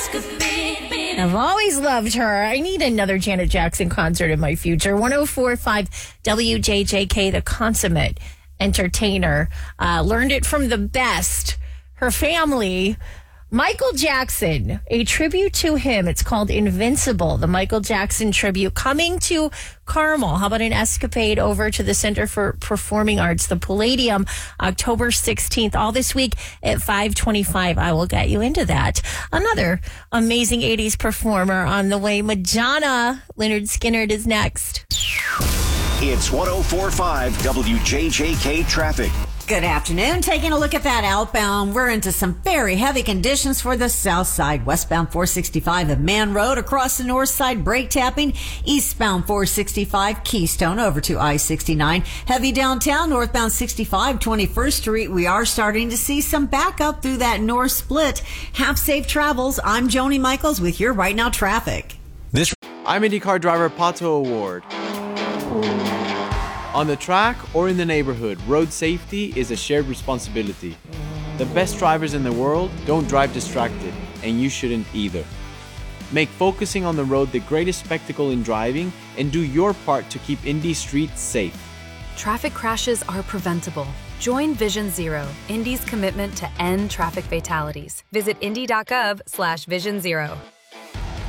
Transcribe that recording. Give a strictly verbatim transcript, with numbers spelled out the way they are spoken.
I've always loved her. I need another Janet Jackson concert in my future. one oh four point five W J J K, the consummate entertainer. Uh, learned it from the best. Her family. Michael Jackson, a tribute to him. It's called Invincible, the Michael Jackson tribute, coming to Carmel. How about an escapade over to the Center for Performing Arts, the Palladium, October sixteenth, all this week at five twenty-five. I will get you into that. Another amazing eighties performer on the way. Madonna, Leonard Skinner is next. It's one oh four point five W J J K traffic. Good afternoon. Taking a look at that outbound, we're into some very heavy conditions for the south side. Westbound four sixty-five at Man Road, across the north side, brake tapping. Eastbound four sixty-five Keystone over to I sixty-nine. Heavy downtown, northbound sixty-five, twenty-first Street. We are starting to see some backup through that north split. Have safe travels. I'm Joni Michaels with your Right Now traffic. This I'm IndyCar driver Pato Award. On the track or in the neighborhood, road safety is a shared responsibility. The best drivers in the world don't drive distracted, and you shouldn't either. Make focusing on the road the greatest spectacle in driving, and do your part to keep Indy streets safe. Traffic crashes are preventable. Join Vision Zero, Indy's commitment to end traffic fatalities. Visit indy.gov slash Vision Zero.